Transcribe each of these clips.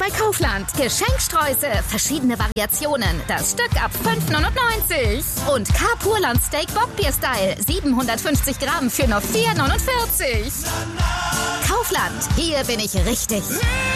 bei Kaufland. Geschenksträuße, verschiedene Variationen. Das Stück ab 5,99. Und Carpurland Steak Bockbier-Style. 750 Gramm für nur 4,49. Kaufland, hier bin ich richtig.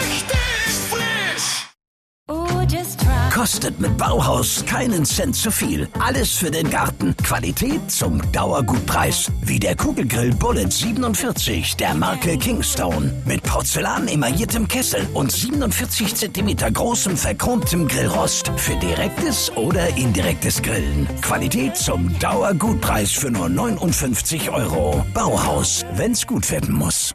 Kostet mit Bauhaus keinen Cent zu viel. Alles für den Garten. Qualität zum Dauergutpreis. Wie der Kugelgrill Bullet 47 der Marke Kingstone. Mit Porzellan emailliertem Kessel und 47 cm großem verchromtem Grillrost. Für direktes oder indirektes Grillen. Qualität zum Dauergutpreis für nur 59 €. Bauhaus, wenn's gut werden muss.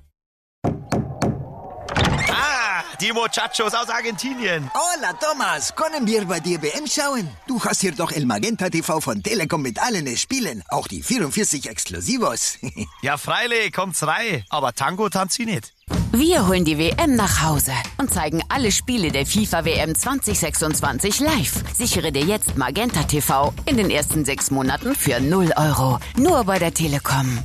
Die Muchachos aus Argentinien. Hola, Thomas. Können wir bei dir WM schauen? Du hast hier doch El Magenta TV von Telekom mit allen Spielen. Auch die 44 Exklusivos. Ja, freilich, kommt's rein. Aber Tango tanzt sie nicht. Wir holen die WM nach Hause und zeigen alle Spiele der FIFA WM 2026 live. Sichere dir jetzt Magenta TV in den ersten 6 Monaten für 0 €. Nur bei der Telekom.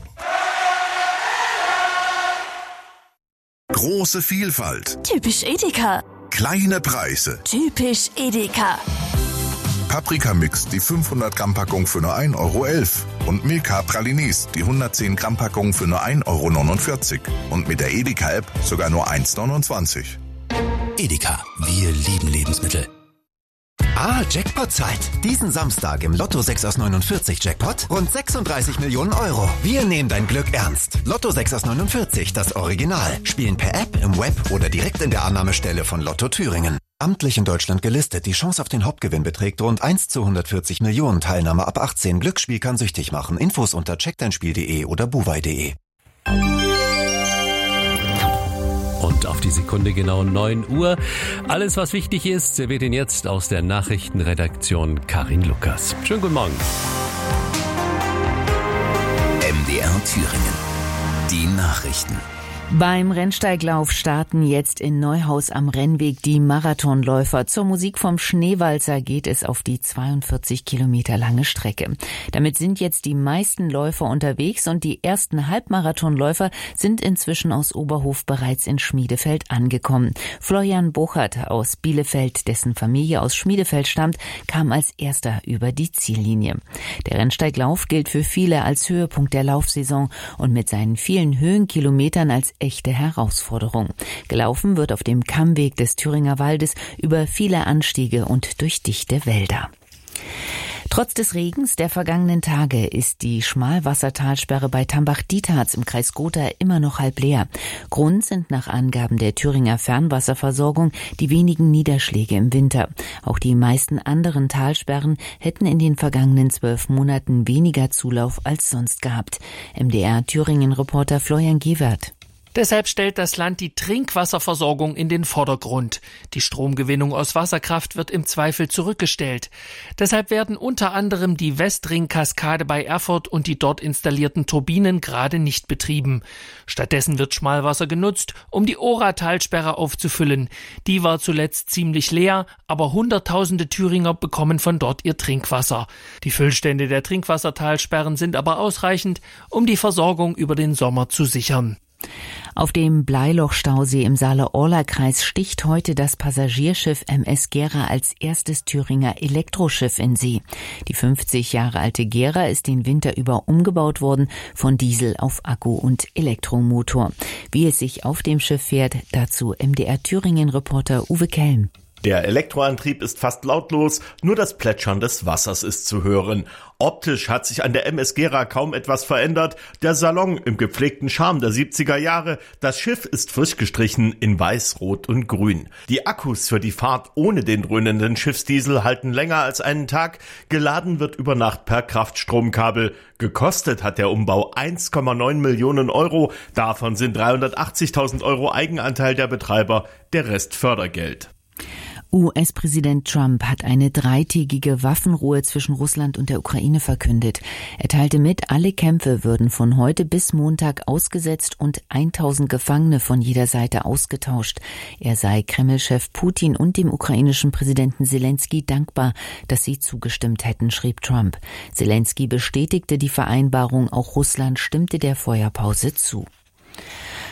Große Vielfalt. Typisch Edeka. Kleine Preise. Typisch Edeka. Paprika-Mix, die 500 Gramm Packung für nur 1,11 € und Milka Pralines, die 110 Gramm Packung für nur 1,49 € und mit der Edeka-App sogar nur 1,29 €. Edeka, wir lieben Lebensmittel. Jackpot-Zeit. Diesen Samstag im Lotto 6 aus 49 Jackpot rund 36 Millionen €. Wir nehmen dein Glück ernst. Lotto 6 aus 49, das Original. Spielen per App, im Web oder direkt in der Annahmestelle von Lotto Thüringen. Amtlich in Deutschland gelistet. Die Chance auf den Hauptgewinn beträgt rund 1 zu 140 Millionen. Teilnahme ab 18. Glücksspiel kann süchtig machen. Infos unter checkdeinspiel.de oder buwei.de. Und auf die Sekunde genau 9 Uhr. Alles, was wichtig ist, serviert Ihnen jetzt aus der Nachrichtenredaktion Karin Lukas. Schönen guten Morgen. MDR Thüringen. Die Nachrichten. Beim Rennsteiglauf starten jetzt in Neuhaus am Rennweg die Marathonläufer. Zur Musik vom Schneewalzer geht es auf die 42 Kilometer lange Strecke. Damit sind jetzt die meisten Läufer unterwegs und die ersten Halbmarathonläufer sind inzwischen aus Oberhof bereits in Schmiedefeld angekommen. Florian Buchert aus Bielefeld, dessen Familie aus Schmiedefeld stammt, kam als erster über die Ziellinie. Der Rennsteiglauf gilt für viele als Höhepunkt der Laufsaison und mit seinen vielen Höhenkilometern als echte Herausforderung. Gelaufen wird auf dem Kammweg des Thüringer Waldes über viele Anstiege und durch dichte Wälder. Trotz des Regens der vergangenen Tage ist die Schmalwassertalsperre bei Tambach-Dietharz im Kreis Gotha immer noch halb leer. Grund sind nach Angaben der Thüringer Fernwasserversorgung die wenigen Niederschläge im Winter. Auch die meisten anderen Talsperren hätten in den vergangenen 12 Monaten weniger Zulauf als sonst gehabt. MDR-Thüringen-Reporter Florian Gewert. Deshalb stellt das Land die Trinkwasserversorgung in den Vordergrund. Die Stromgewinnung aus Wasserkraft wird im Zweifel zurückgestellt. Deshalb werden unter anderem die Westring-Kaskade bei Erfurt und die dort installierten Turbinen gerade nicht betrieben. Stattdessen wird Schmalwasser genutzt, um die Ora-Talsperre aufzufüllen. Die war zuletzt ziemlich leer, aber Hunderttausende Thüringer bekommen von dort ihr Trinkwasser. Die Füllstände der Trinkwassertalsperren sind aber ausreichend, um die Versorgung über den Sommer zu sichern. Auf dem Bleiloch-Stausee im Saale-Orla-Kreis sticht heute das Passagierschiff MS Gera als erstes Thüringer Elektroschiff in See. Die 50 Jahre alte Gera ist den Winter über umgebaut worden von Diesel auf Akku- und Elektromotor. Wie es sich auf dem Schiff fährt, dazu MDR-Thüringen-Reporter Uwe Kelm. Der Elektroantrieb ist fast lautlos, nur das Plätschern des Wassers ist zu hören. Optisch hat sich an der MS Gera kaum etwas verändert. Der Salon im gepflegten Charme der 70er Jahre. Das Schiff ist frisch gestrichen in Weiß, Rot und Grün. Die Akkus für die Fahrt ohne den dröhnenden Schiffsdiesel halten länger als einen Tag. Geladen wird über Nacht per Kraftstromkabel. Gekostet hat der Umbau 1,9 Millionen €. Davon sind 380.000 € Eigenanteil der Betreiber, der Rest Fördergeld. US-Präsident Trump hat eine 3-tägige Waffenruhe zwischen Russland und der Ukraine verkündet. Er teilte mit, alle Kämpfe würden von heute bis Montag ausgesetzt und 1000 Gefangene von jeder Seite ausgetauscht. Er sei Kreml-Chef Putin und dem ukrainischen Präsidenten Selensky dankbar, dass sie zugestimmt hätten, schrieb Trump. Selensky bestätigte die Vereinbarung, auch Russland stimmte der Feuerpause zu.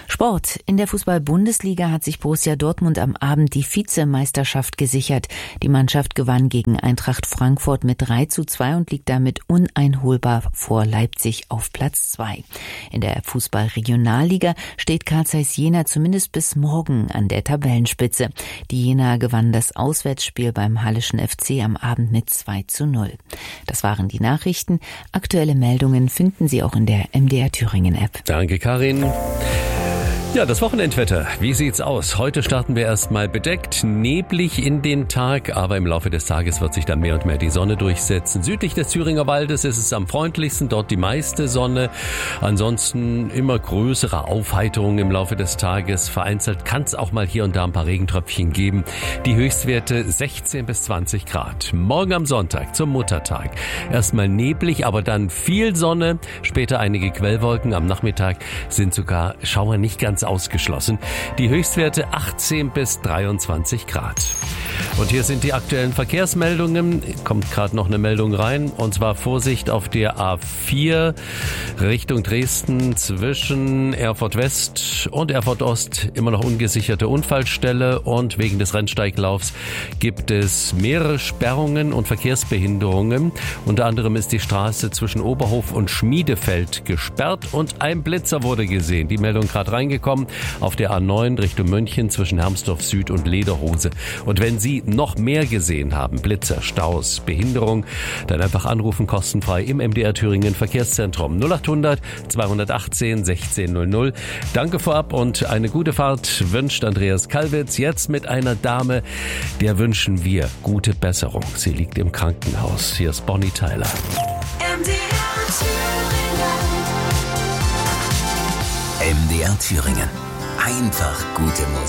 Sport. In der Fußball-Bundesliga hat sich Borussia Dortmund am Abend die Vizemeisterschaft gesichert. Die Mannschaft gewann gegen Eintracht Frankfurt mit 3:2 und liegt damit uneinholbar vor Leipzig auf Platz 2. In der Fußball-Regionalliga steht Carl Zeiss Jena zumindest bis morgen an der Tabellenspitze. Die Jena gewann das Auswärtsspiel beim Hallischen FC am Abend mit 2:0. Das waren die Nachrichten. Aktuelle Meldungen finden Sie auch in der MDR Thüringen-App. Danke, Karin. Ja, das Wochenendwetter. Wie sieht's aus? Heute starten wir erstmal bedeckt, neblig in den Tag, aber im Laufe des Tages wird sich dann mehr und mehr die Sonne durchsetzen. Südlich des Thüringer Waldes ist es am freundlichsten, dort die meiste Sonne. Ansonsten immer größere Aufheiterung im Laufe des Tages. Vereinzelt kann es auch mal hier und da ein paar Regentröpfchen geben. Die Höchstwerte 16 bis 20 Grad. Morgen am Sonntag zum Muttertag. Erstmal neblig, aber dann viel Sonne. Später einige Quellwolken. Am Nachmittag sind sogar Schauer nicht ganz ausgeschlossen. Die Höchstwerte 18 bis 23 Grad. Und hier sind die aktuellen Verkehrsmeldungen. Kommt gerade noch eine Meldung rein. Und zwar Vorsicht auf der A4 Richtung Dresden zwischen Erfurt West und Erfurt Ost. Immer noch ungesicherte Unfallstelle. Und wegen des Rennsteiglaufs gibt es mehrere Sperrungen und Verkehrsbehinderungen. Unter anderem ist die Straße zwischen Oberhof und Schmiedefeld gesperrt. Und ein Blitzer wurde gesehen. Die Meldung gerade reingekommen. Auf der A9 Richtung München zwischen Hermsdorf Süd und Lederhose. Und wenn Sie noch mehr gesehen haben, Blitzer, Staus, Behinderung, dann einfach anrufen, kostenfrei im MDR Thüringen Verkehrszentrum 0800 218 1600. Danke vorab und eine gute Fahrt wünscht Andreas Kalwitz. Jetzt mit einer Dame, der wünschen wir gute Besserung. Sie liegt im Krankenhaus. Hier ist Bonnie Tyler. MDR Thüringen. Einfach gute Musik.